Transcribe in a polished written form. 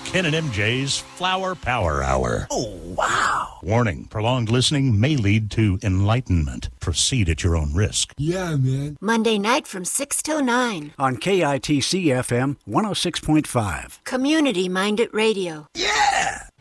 Ken and MJ's Flower Power Hour. Oh, wow. Warning, prolonged listening may lead to enlightenment. Proceed at your own risk. Yeah, man. Monday night from 6 till 9. On KITC FM 106.5. Community-minded radio. Yeah.